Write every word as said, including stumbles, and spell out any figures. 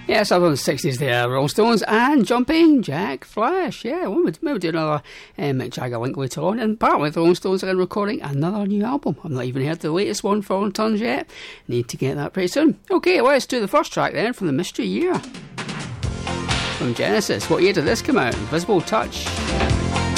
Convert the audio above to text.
Yes, up on the sixties there, Rolling Stones and Jumping Jack Flash. Yeah, we would maybe do another um, Mick Jagger link later on. And apparently the Rolling Stones are recording another new album. I've not even heard the latest one for Rolling Tons yet. Need to get that pretty soon. Okay, let's do the first track then from the Mystery Year. From Genesis. What year did this come out? Invisible Touch.